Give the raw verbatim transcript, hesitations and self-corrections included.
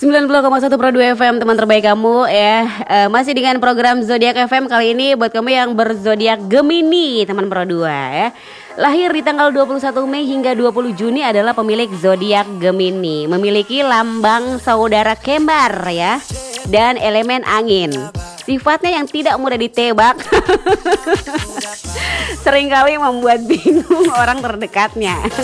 sembilan puluh koma satu Pro dua F M, teman terbaik kamu ya. E, masih dengan program Zodiak F M kali ini buat kamu yang berzodiak Gemini, teman Pro dua ya. Lahir di tanggal dua puluh satu Mei hingga dua puluh Juni adalah pemilik zodiak Gemini. Memiliki lambang saudara kembar ya, dan elemen angin. Sifatnya yang tidak mudah ditebak. Seringkali membuat bingung orang terdekatnya.